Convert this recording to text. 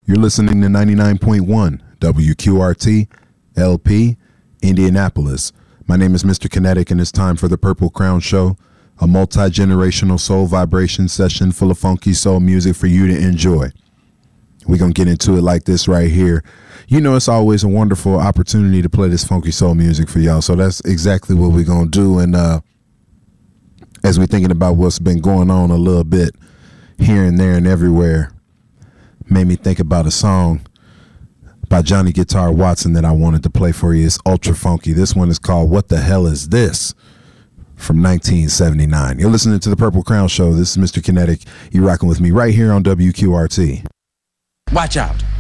You're listening to 99.1 WQRT LP, Indianapolis. My name is Mr. Kinetic, and it's time for the Purple Crown Show, a multi-generational soul vibration session full of funky soul music for you to enjoy. We're going to get into it like this right here. You know, it's always a wonderful opportunity to play this funky soul music for y'all, so that's exactly what we're going to do. And as we're thinking about what's been going on a little bit here and there and everywhere, made me think about a song by Johnny Guitar Watson that I wanted to play for you. It's ultra funky. This one is called What the Hell Is This? From 1979. You're listening to the Purple Crown Show. This is Mr. Kinetic. You're rocking with me right here on WQRT. Watch out.